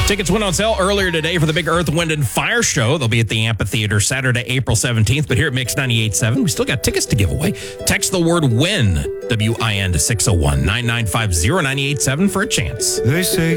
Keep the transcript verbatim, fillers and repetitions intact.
Tickets went on sale earlier today for the big Earth, Wind, and Fire show. They'll be at the Amphitheater Saturday, April seventeenth. But here at Mix ninety-eight point seven, we still got tickets to give away. Text the word WIN, W I N, to six oh one, nine nine five, oh nine eight seven for a chance. They say